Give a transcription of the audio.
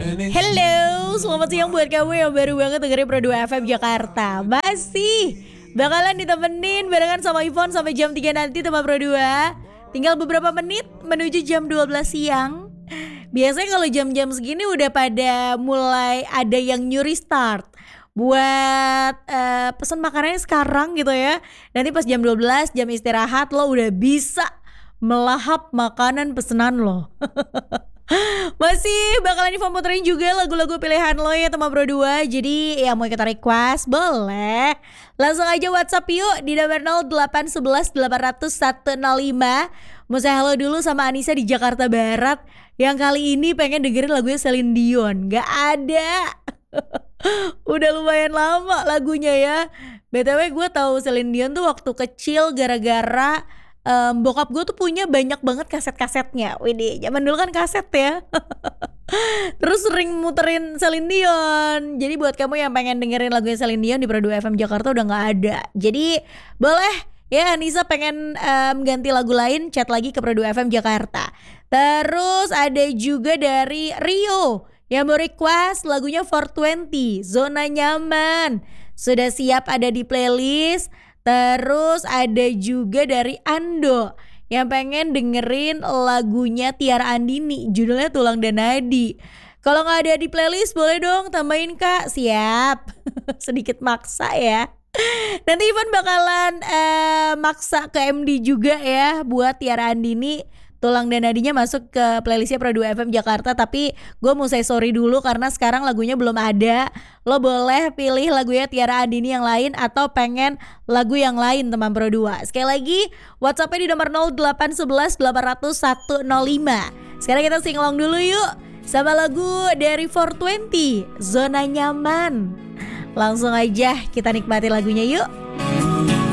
Hello, selamat siang buat kamu yang baru banget dengerin Pro 2 FM Jakarta. Masih bakalan ditemenin barengan sama Ivon sampai jam 3 nanti teman Pro 2. Tinggal beberapa menit menuju jam 12 siang. Biasanya kalau jam-jam segini udah pada mulai ada yang new restart buat pesan makanannya sekarang gitu ya. Nanti pas jam 12 jam istirahat lo udah bisa melahap makanan pesanan lo. Masih bakalan Ivan puterin juga lagu-lagu pilihan lo ya teman Bro 2. Jadi yang mau kita request boleh langsung aja WhatsApp yuk di nomor 0811 800 105. Mau saya halo dulu sama Anissa di Jakarta Barat yang kali ini pengen dengerin lagunya Celine Dion. Gak ada. Udah lumayan lama lagunya ya. BTW gue tahu Celine Dion tuh waktu kecil gara-gara bokap gue tuh punya banyak banget kaset-kasetnya. Widih, zaman dulu kan kaset ya. Terus sering muterin Celine Dion. Jadi buat kamu yang pengen dengerin lagunya Celine Dion di Pro 2 FM Jakarta udah gak ada. Jadi boleh ya Anissa pengen ganti lagu lain, chat lagi ke Pro 2 FM Jakarta. Terus ada juga dari Rio yang mau request lagunya 420 Zona Nyaman. Sudah siap ada di playlist. Terus ada juga dari Ando yang pengen dengerin lagunya Tiara Andini, judulnya Tulang dan Nadi. Kalau gak ada di playlist boleh dong tambahin kak. Siap. Sedikit maksa ya. Nanti Ivan bakalan maksa ke MD juga ya buat Tiara Andini Tulang dan Nadinya masuk ke playlistnya Pro 2 FM Jakarta. Tapi gue mau say sorry dulu karena sekarang lagunya belum ada. Lo boleh pilih lagunya Tiara Andini yang lain atau pengen lagu yang lain teman Pro 2. Sekali lagi WhatsAppnya di nomor 0811 800 105. Sekarang kita singlong dulu yuk sama lagu dari 420 Zona Nyaman. Langsung aja kita nikmati lagunya yuk.